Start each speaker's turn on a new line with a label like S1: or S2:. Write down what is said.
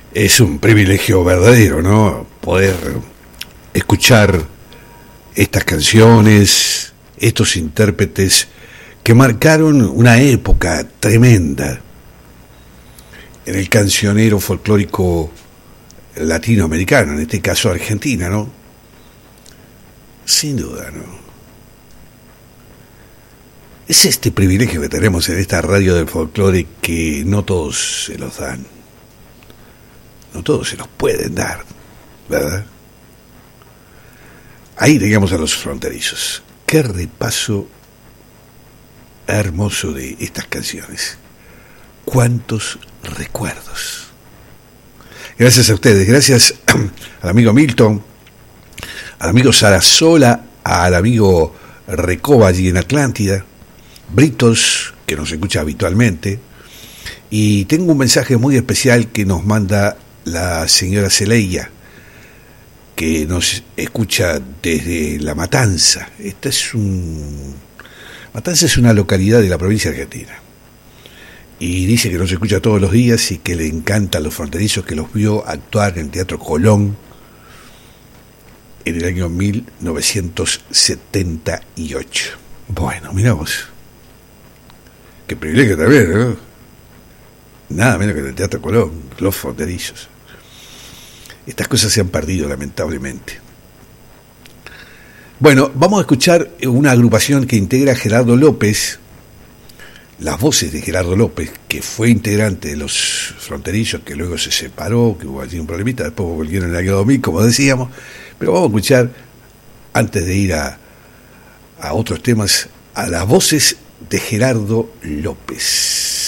S1: Es un privilegio verdadero, ¿no? Poder escuchar estas canciones, estos intérpretes que marcaron una época tremenda en el cancionero folclórico latinoamericano, en este caso Argentina, ¿no? Sin duda, ¿no? Es este privilegio que tenemos en esta radio del folclore que no todos se los dan. No todos se los pueden dar, ¿verdad? Ahí llegamos a los fronterizos. Qué repaso hermoso de estas canciones. Cuántos recuerdos. Gracias a ustedes, gracias al amigo Milton, al amigo Sarasola, al amigo Recoba allí en Atlántida, Britos, que nos escucha habitualmente, y tengo un mensaje muy especial que nos manda la señora Celeia, que nos escucha desde La Matanza. Matanza es una localidad de la provincia argentina. Y dice que nos escucha todos los días y que le encantan los fronterizos, que los vio actuar en el Teatro Colón en el año 1978. Bueno, miramos. Qué privilegio también, ¿no? Nada menos que en el Teatro Colón, los fronterizos. Estas cosas se han perdido, lamentablemente. Bueno, vamos a escuchar una agrupación que integra Gerardo López, las voces de Gerardo López, que fue integrante de los fronterizos, que luego se separó, que hubo allí un problemita, después volvieron en el año 2000, como decíamos, pero vamos a escuchar, antes de ir a otros temas, a las voces de Gerardo López.